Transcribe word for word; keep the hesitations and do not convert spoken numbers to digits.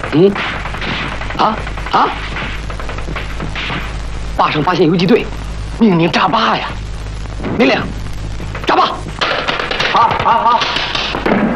嗯，啊啊！坝上发现游击队，命令扎坝呀！命令